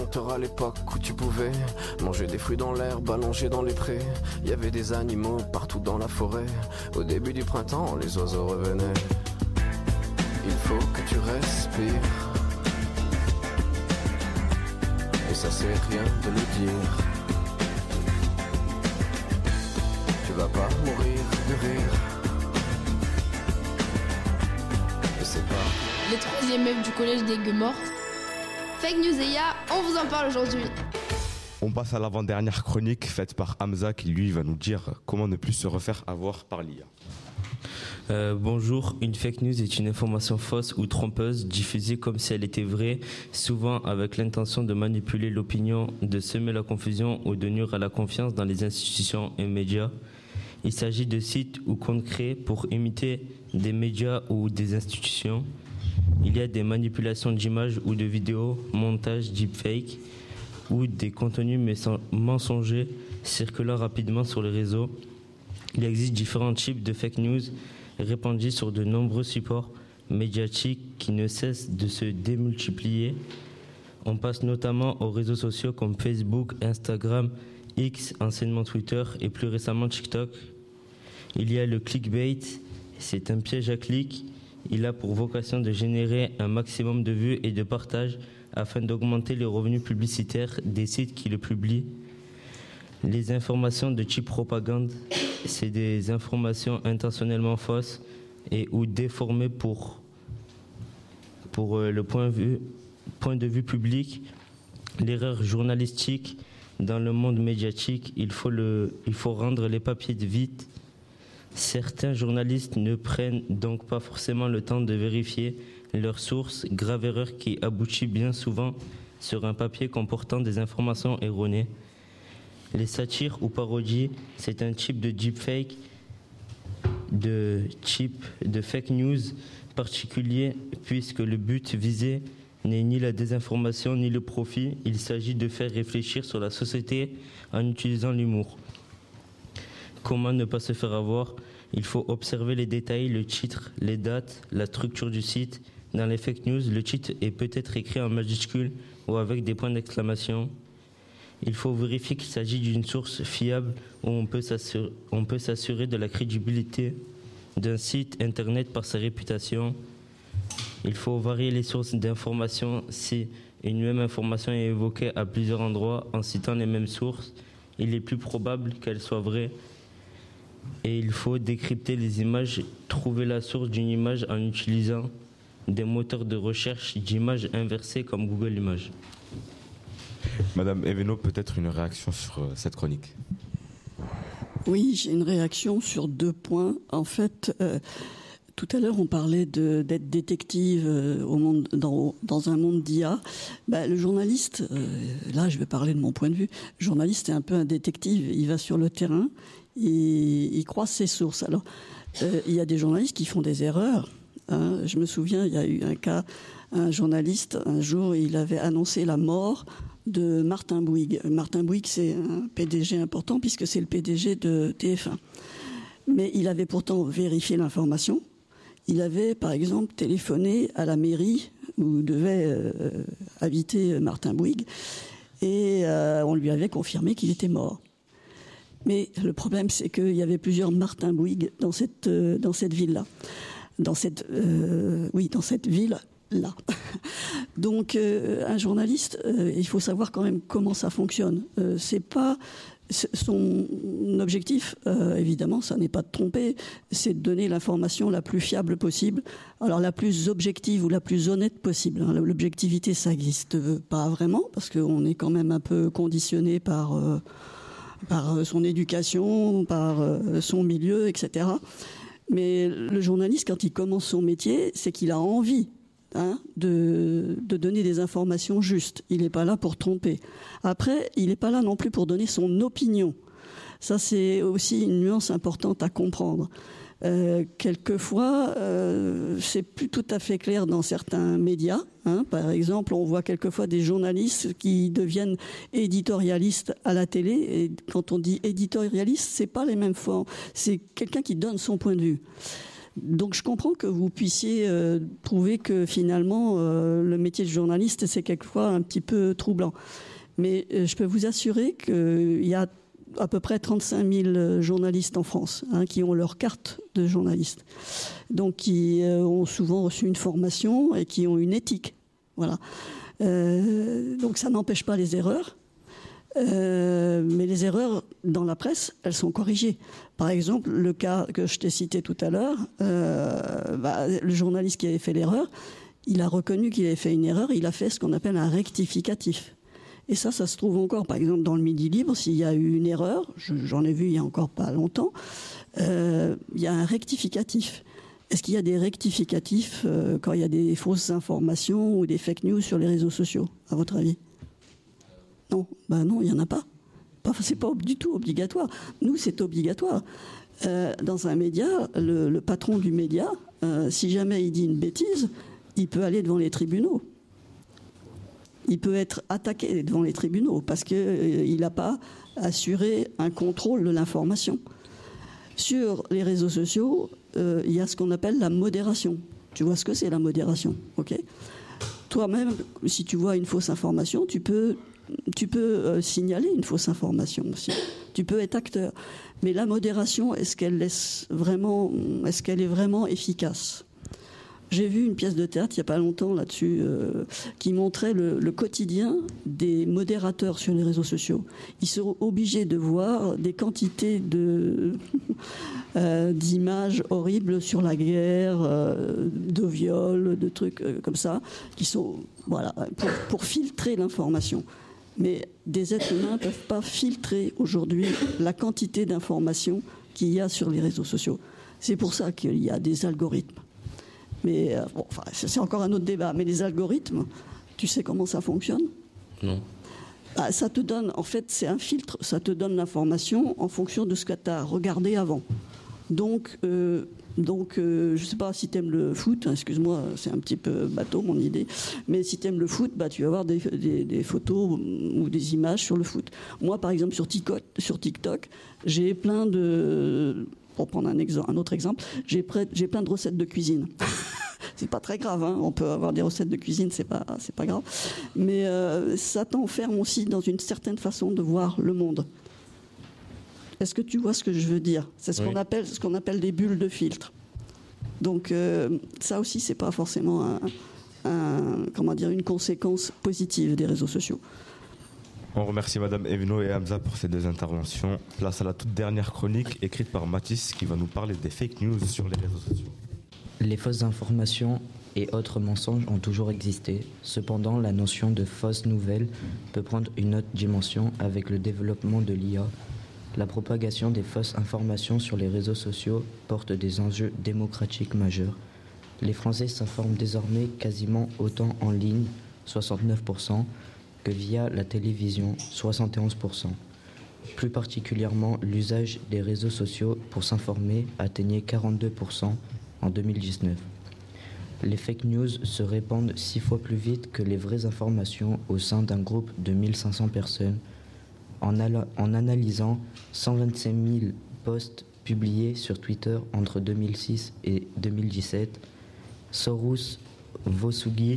racontera l'époque où tu pouvais manger des fruits dans l'herbe, allongés dans les prés. Il y avait des animaux partout dans la forêt. Au début du printemps, les oiseaux revenaient. Il faut que tu respires. Et ça c'est rien de le dire. Tu vas pas mourir de rire. Et c'est pas... Les 3e F du collège des Gueux Mortes. Fake News et IA, on vous en parle aujourd'hui. On passe à l'avant-dernière chronique faite par Hamza qui lui va nous dire comment ne plus se refaire avoir par l'IA. Bonjour, une fake news est une information fausse ou trompeuse diffusée comme si elle était vraie, souvent avec l'intention de manipuler l'opinion, de semer la confusion ou de nuire à la confiance dans les institutions et médias. Il s'agit de sites ou comptes créés pour imiter des médias ou des institutions. Il y a des manipulations d'images ou de vidéos, montages deepfake ou des contenus mensongers circulant rapidement sur les réseaux. Il existe différents types de fake news répandus sur de nombreux supports médiatiques qui ne cessent de se démultiplier. On passe notamment aux réseaux sociaux comme Facebook, Instagram, X, anciennement Twitter et plus récemment TikTok. Il y a le clickbait, c'est un piège à clics. Il a pour vocation de générer un maximum de vues et de partages afin d'augmenter les revenus publicitaires des sites qui le publient. Les informations de type propagande, c'est des informations intentionnellement fausses et ou déformées pour le point de vue public. L'erreur journalistique dans le monde médiatique, il faut rendre les papiers vite. Certains journalistes ne prennent donc pas forcément le temps de vérifier leurs sources, grave erreur qui aboutit bien souvent sur un papier comportant des informations erronées. Les satires ou parodies, c'est un type de deepfake, de fake news particulier, puisque le but visé n'est ni la désinformation ni le profit. Il s'agit de faire réfléchir sur la société en utilisant l'humour. Comment ne pas se faire avoir? Il faut observer les détails, le titre, les dates, la structure du site. Dans les fake news, le titre est peut-être écrit en majuscule ou avec des points d'exclamation. Il faut vérifier qu'il s'agit d'une source fiable où on peut s'assurer de la crédibilité d'un site internet par sa réputation. Il faut varier les sources d'informations si une même information est évoquée à plusieurs endroits en citant les mêmes sources. Il est plus probable qu'elle soit vraie. Et il faut décrypter les images, trouver la source d'une image en utilisant des moteurs de recherche d'images inversés comme Google Images. Madame Eveno, peut-être une réaction sur cette chronique? Oui, j'ai une réaction sur 2 points. En fait, tout à l'heure, on parlait d'être détective dans un monde d'IA. Le journaliste, là, je vais parler de mon point de vue. Le journaliste est un peu un détective. Il va sur le terrain et il croise ses sources. Alors, il y a des journalistes qui font des erreurs. Je me souviens, il y a eu un cas, un journaliste, un jour, il avait annoncé la mort de Martin Bouygues. Martin Bouygues, c'est un PDG important puisque c'est le PDG de TF1. Mais il avait pourtant vérifié l'information. Il avait, par exemple, téléphoné à la mairie où devait habiter Martin Bouygues et on lui avait confirmé qu'il était mort. Mais le problème, c'est qu'il y avait plusieurs Martin Bouygues dans cette ville-là. Dans cette ville-là. Donc, un journaliste, il faut savoir quand même comment ça fonctionne. C'est pas son objectif, évidemment, ça n'est pas de tromper, c'est de donner l'information la plus fiable possible. Alors, la plus objective ou la plus honnête possible. L'objectivité, ça n'existe pas vraiment, parce qu'on est quand même un peu conditionné par son éducation, par son milieu, etc. Mais le journaliste, quand il commence son métier, c'est qu'il a envie de donner des informations justes. Il n'est pas là pour tromper. Après, il n'est pas là non plus pour donner son opinion. Ça, c'est aussi une nuance importante à comprendre. Quelquefois, c'est plus tout à fait clair dans certains médias. Par exemple, on voit quelquefois des journalistes qui deviennent éditorialistes à la télé. Et quand on dit éditorialiste, c'est pas les mêmes formes. C'est quelqu'un qui donne son point de vue. Donc je comprends que vous puissiez trouver que finalement le métier de journaliste c'est quelquefois un petit peu troublant. Mais je peux vous assurer qu'il y a à peu près 35 000 journalistes en France qui ont leur carte de journaliste. Donc qui ont souvent reçu une formation et qui ont une éthique. Voilà. Donc ça n'empêche pas les erreurs. Mais les erreurs dans la presse, elles sont corrigées. Par exemple, le cas que je t'ai cité tout à l'heure, le journaliste qui avait fait l'erreur, il a reconnu qu'il avait fait une erreur, il a fait ce qu'on appelle un rectificatif. Et ça se trouve encore, par exemple, dans le Midi Libre, s'il y a eu une erreur, j'en ai vu il y a encore pas longtemps, il y a un rectificatif. Est-ce qu'il y a des rectificatifs quand il y a des fausses informations ou des fake news sur les réseaux sociaux, à votre avis ? Non, non, il n'y en a pas. C'est pas du tout obligatoire. Nous, c'est obligatoire. Dans un média, le patron du média, si jamais il dit une bêtise, il peut aller devant les tribunaux. Il peut être attaqué devant les tribunaux parce qu'il n'a pas assuré un contrôle de l'information. Sur les réseaux sociaux, il y a ce qu'on appelle la modération. Tu vois ce que c'est la modération, ok ? Toi-même, si tu vois une fausse information, tu peux signaler une fausse information aussi. Tu peux être acteur. Mais la modération, est-ce qu'elle est vraiment efficace ? J'ai vu une pièce de théâtre il n'y a pas longtemps là-dessus qui montrait le quotidien des modérateurs sur les réseaux sociaux. Ils seront obligés de voir des quantités d'images horribles sur la guerre, de viols, de trucs comme ça, qui sont pour filtrer l'information. Mais des êtres humains ne peuvent pas filtrer aujourd'hui la quantité d'informations qu'il y a sur les réseaux sociaux. C'est pour ça qu'il y a des algorithmes. Mais c'est encore un autre débat. Mais les algorithmes, tu sais comment ça fonctionne ? Non. Ça te donne, en fait, c'est un filtre. Ça te donne l'information en fonction de ce que tu as regardé avant. Donc, je ne sais pas si tu aimes le foot. Excuse-moi, c'est un petit peu bateau mon idée. Mais si tu aimes le foot, tu vas avoir des photos ou des images sur le foot. Moi, par exemple, sur TikTok, j'ai plein de... Pour prendre un autre exemple, j'ai plein de recettes de cuisine. C'est pas très grave, on peut avoir des recettes de cuisine, c'est pas grave. Mais ça t'enferme aussi dans une certaine façon de voir le monde. Est-ce que tu vois ce que je veux dire ? C'est ce qu'on appelle des bulles de filtre. Donc ça aussi, c'est pas forcément une conséquence positive des réseaux sociaux. On remercie Madame Evno et Hamza pour ces deux interventions. Place à la toute dernière chronique écrite par Mathis qui va nous parler des fake news sur les réseaux sociaux. Les fausses informations et autres mensonges ont toujours existé. Cependant, la notion de fausse nouvelle peut prendre une autre dimension avec le développement de l'IA. La propagation des fausses informations sur les réseaux sociaux porte des enjeux démocratiques majeurs. Les Français s'informent désormais quasiment autant en ligne, 69%, que via la télévision, 71%. Plus particulièrement, l'usage des réseaux sociaux pour s'informer atteignait 42% en 2019. Les fake news se répandent 6 fois plus vite que les vraies informations au sein d'un groupe de 1500 personnes. En analysant 125 000 posts publiés sur Twitter entre 2006 et 2017, Sorous Vosougui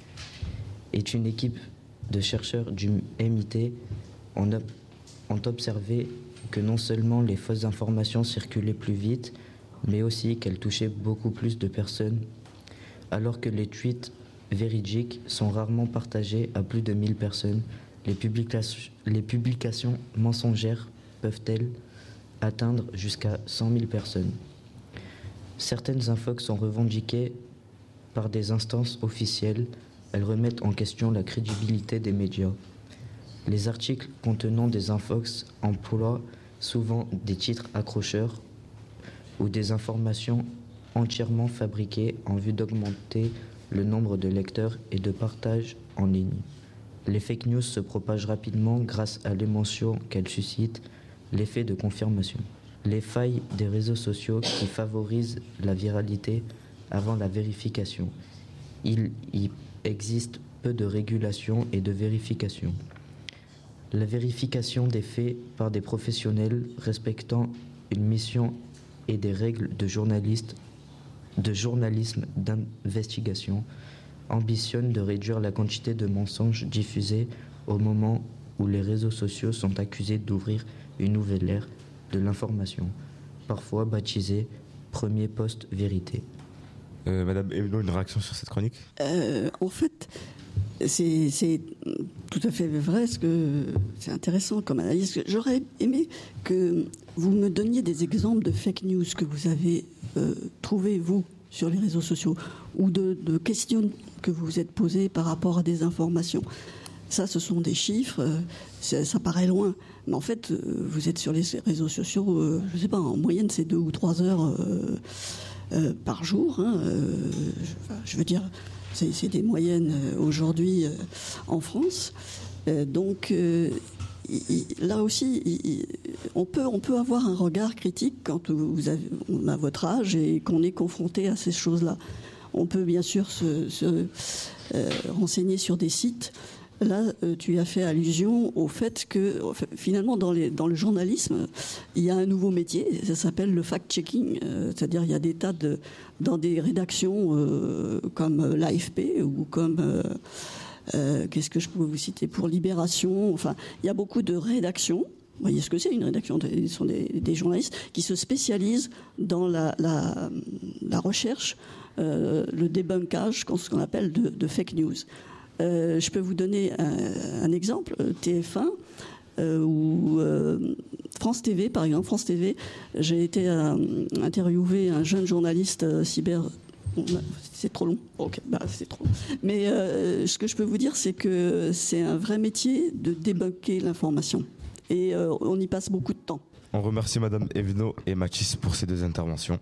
est une équipe de chercheurs du MIT ont observé que non seulement les fausses informations circulaient plus vite, mais aussi qu'elles touchaient beaucoup plus de personnes, alors que les tweets véridiques sont rarement partagés à plus de 1000 personnes. Les publications mensongères peuvent-elles atteindre jusqu'à 100 000 personnes. Certaines infox sont revendiquées par des instances officielles. Elles remettent en question la crédibilité des médias. Les articles contenant des infox emploient souvent des titres accrocheurs ou des informations entièrement fabriquées en vue d'augmenter le nombre de lecteurs et de partages en ligne. Les fake news se propagent rapidement grâce à l'émotion qu'elles suscitent, l'effet de confirmation. Les failles des réseaux sociaux qui favorisent la viralité avant la vérification. Il y existe peu de régulation et de vérification. La vérification des faits par des professionnels respectant une mission et des règles de journalistes de journalisme d'investigation ambitionne de réduire la quantité de mensonges diffusés au moment où les réseaux sociaux sont accusés d'ouvrir une nouvelle ère de l'information, parfois baptisée « premier post-vérité ». Madame Evenot, une réaction sur cette chronique ? En fait, c'est tout à fait vrai, c'est intéressant comme analyse. J'aurais aimé que vous me donniez des exemples de fake news que vous avez trouvés, vous, sur les réseaux sociaux, ou de questions que vous vous êtes posées par rapport à des informations. Ça, ce sont des chiffres, ça paraît loin. Mais en fait, vous êtes sur les réseaux sociaux, je ne sais pas, en moyenne, c'est 2 ou 3 heures par jour. Hein, je veux dire, c'est des moyennes aujourd'hui en France. Donc, là aussi, on peut avoir un regard critique quand on a votre âge et qu'on est confronté à ces choses-là. On peut bien sûr se renseigner sur des sites. Là, tu as fait allusion au fait que, finalement, dans le journalisme, il y a un nouveau métier, ça s'appelle le fact-checking, c'est-à-dire il y a des tas dans des rédactions comme l'AFP ou comme, qu'est-ce que je peux vous citer, pour Libération, enfin, il y a beaucoup de rédactions. Vous voyez ce que c'est, une rédaction, ce sont des journalistes qui se spécialisent dans la recherche, le débunkage, ce qu'on appelle de fake news. Je peux vous donner un exemple, TF1 ou France TV, par exemple. France TV, j'ai été interviewer un jeune journaliste cyber. C'est trop long. Ok, c'est trop long. Mais ce que je peux vous dire, c'est que c'est un vrai métier de débunker l'information. Et on y passe beaucoup de temps. On remercie Madame Evenot et Mathis pour ces 2 interventions.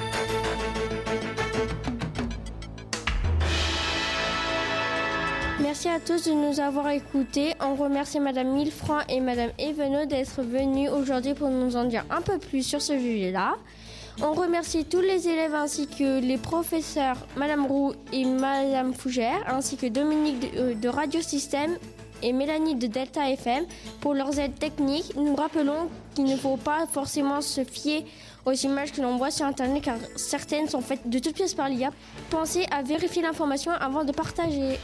Merci à tous de nous avoir écoutés. On remercie Madame Milfranc et Madame Evenot d'être venues aujourd'hui pour nous en dire un peu plus sur ce sujet-là. On remercie tous les élèves ainsi que les professeurs Madame Roux et Madame Fougère, ainsi que Dominique de Radio Système et Mélanie de Delta FM pour leurs aides techniques. Nous rappelons qu'il ne faut pas forcément se fier aux images que l'on voit sur Internet car certaines sont faites de toutes pièces par l'IA. Pensez à vérifier l'information avant de partager.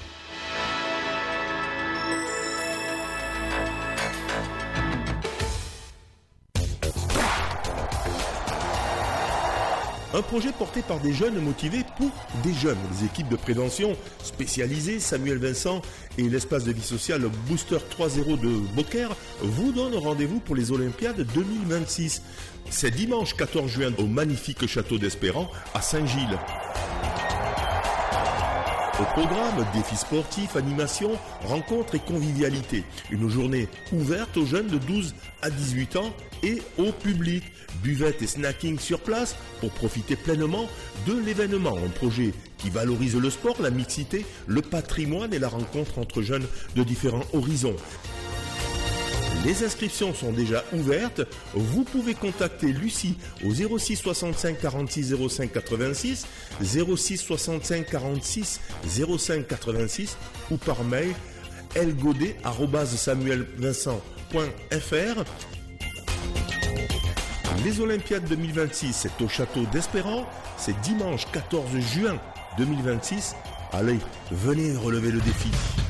Un projet porté par des jeunes motivés pour des jeunes. Les équipes de prévention spécialisées, Samuel Vincent et l'espace de vie sociale Booster 3.0 de Beaucaire vous donnent rendez-vous pour les Olympiades 2026. C'est dimanche 14 juin au magnifique château d'Espérance à Saint-Gilles. Au programme, défis sportifs, animations, rencontres et convivialité. Une journée ouverte aux jeunes de 12 à 18 ans et au public. Buvette et snacking sur place pour profiter pleinement de l'événement. Un projet qui valorise le sport, la mixité, le patrimoine et la rencontre entre jeunes de différents horizons. Les inscriptions sont déjà ouvertes. Vous pouvez contacter Lucie au 06 65 46 05 86, 06 65 46 05 86 ou par mail lgodet@samuelvincent.fr. Les Olympiades 2026, c'est au château d'Espérance. C'est dimanche 14 juin 2026. Allez, venez relever le défi.